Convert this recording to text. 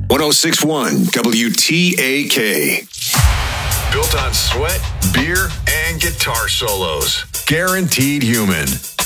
1061 WTAK. Built on sweat, beer, and guitar solos. Guaranteed Human.